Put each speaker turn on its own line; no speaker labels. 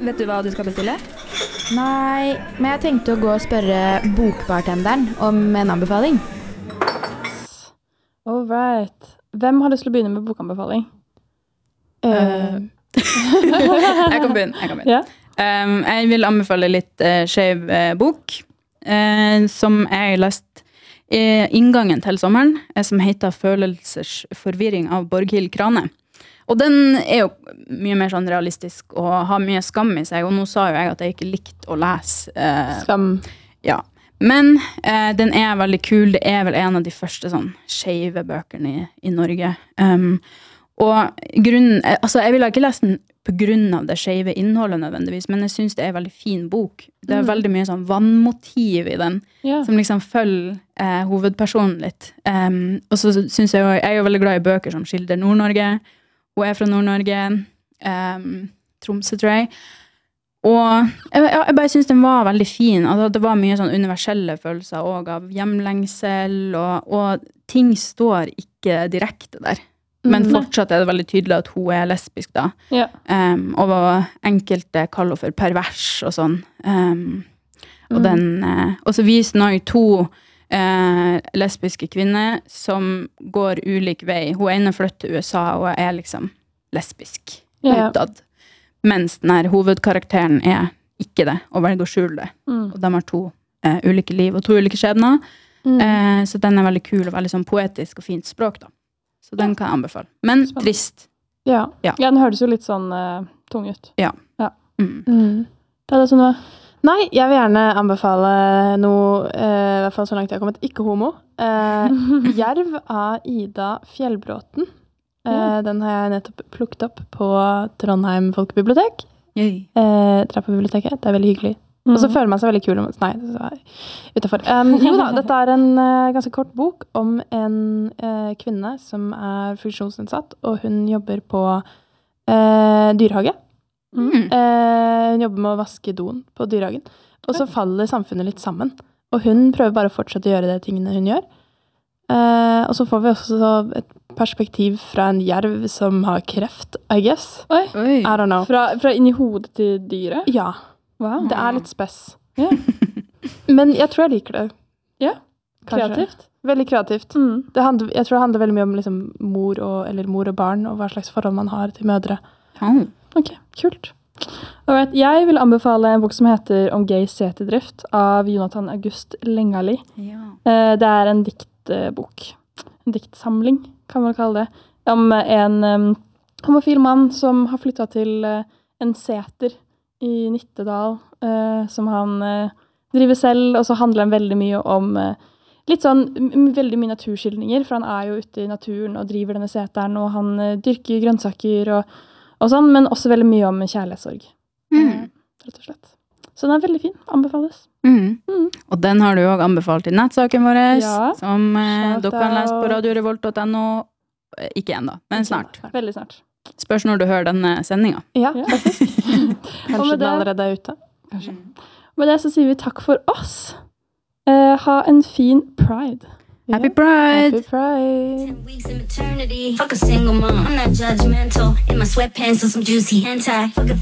Vet du hva du skal bestille?
Nei, men jeg tenkte å gå og spørre bokbartenderen om en anbefaling.
All right. Hvem har lyst til å begynne med bokanbefaling?
Jeg kan begynne.
Ja.
Jeg vil anbefale litt skjev bok, som jeg har lest inngangen til sommeren, som heter Følelsers forvirring av Borghild Krane. Og den jo mye mer sånn realistisk og har mye skam i seg, og nå sa jo jeg at jeg ikke likte å lese.
Skam.
Ja, men den veldig kul. Det vel en av de første sånn skjeve bøkene i Norge. Og grunnen, altså jeg ville ikke lese den på grunn av det skjeve innholdet nødvendigvis, men jeg synes det en veldig fin bok. Det veldig mye sånn vannmotiv i den, som liksom følger hovedpersonen litt. Og så synes jeg jo veldig glad i bøker som skildrer Nord-Norge. Hun fra Nord-Norge, Tromsø, tror jeg. Og jeg bare synes den var veldig fin. Altså, det var mye sånn universelle følelser også av hjemlengsel, og ting står ikke direkte der. Men fortsatt det veldig tydelig at hun lesbisk da.
Ja.
Og enkelte kaller for pervers og sånn. Og så viser den også to lesbiske kvinner som går ulik vei. Hun ene flytter til USA og liksom lesbisk utad. Mens den her hovedkarakteren ikke det, og velger å skjule det. Og de har to ulike liv og to ulike skjebner. Så den veldig kul og veldig sånn poetisk og fint språk da. Så den kan jeg anbefale. Men trist.
Ja, den høres jo litt sånn tung ut.
Ja.
Det det sånn det var.
Nei, jeg vil gjerne anbefale noe, i hvert fall så langt jeg har kommet, ikke homo. Jerv av Ida Fjellbråten. Den har jeg nettopp plukket opp på Trondheim Folkebibliotek. Dra på biblioteket, det veldig hyggelig. Og så føler man seg veldig kul. Nei, utenfor. Jo da, dette en ganske kort bok om en kvinne som funksjonsnedsatt, og hun jobber på dyrehage. Hun jobber med å vaske doen på dyrehagen. Og så faller samfunnet litt sammen. Og hun prøver bare å fortsette å gjøre de tingene hun gjør. Og så får vi også et perspektiv fra en jerv som har kreft, I guess.
Oi.
I don't know.
Fra inn i hodet til dyret?
Ja.
Wow.
Det litt spess.
Ja.
Men jeg tror jeg liker det.
Ja,
kanskje. Kreativt. Veldig kreativt. Jeg tror det handler veldig mye om liksom, mor og barn, og hva slags forhold man har til mødre.
Ok, kult. Alright, jeg vil anbefale en bok som heter Om gay seterdrift av Jonathan August Lengali. Det en diktbok. En diktsamling, kan man kalle det. Om en homofil mann som har flyttet til en seter i Nittedal, som han driver selv, og så handler den veldig mye om litt sånn, veldig mye naturskildringer, for han jo ute i naturen og driver denne seteren, og han dyrker grønnsaker og sånn, men også veldig mye om kjærlighetssorg. Rett og slett. Så den veldig fin, anbefales.
Og den har du også anbefalt i nettsaken vår, som dere kan lese på radiorevolt.no. Ikke enda, men snart.
Veldig snart.
Spørs når du hører denne sendingen.
Ja, faktisk. Kanskje den allerede ute.
Kanskje. Med det så sier vi takk for oss. Ha en fin Pride.
Happy Pride!
Happy Pride!
10 weeks in maternity. Fuck a single mom. I'm not judgmental. In my sweatpants and some juicy hentai. Fuck a